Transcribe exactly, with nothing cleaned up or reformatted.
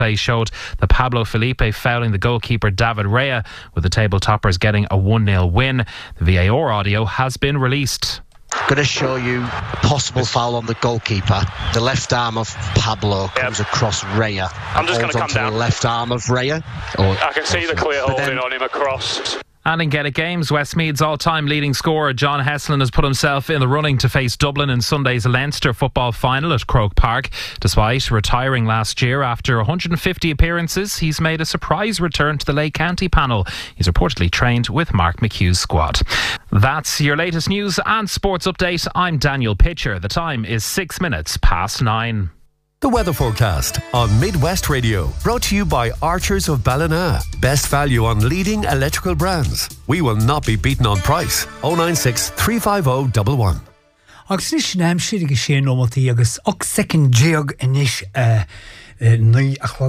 Play showed the Pablo Felipe fouling the goalkeeper David Rea, with the table toppers getting a one nil win. The V A R audio has been released. Going to show you possible foul on the goalkeeper. The left arm of Pablo comes yep. across Rea. I'm just going to come down. The left arm of Rea. Or, I can see the clear holding then, on him across. And in Gaelic Games, Westmeath's all-time leading scorer John Heslin has put himself in the running to face Dublin in Sunday's Leinster football final at Croke Park. Despite retiring last year after one hundred fifty appearances, he's made a surprise return to the Lake County panel. He's reportedly trained with Mark McHugh's squad. That's your latest news and sports update. I'm Daniel Pitcher. The time is six minutes past nine. The weather forecast on Midwest Radio, brought to you by Archers of Ballina. Best value on leading electrical brands. We will not be beaten on price. oh nine six, three five oh, one one. Agus nis naim sirig sé nómaltaí agus och second jig inis uh, uh,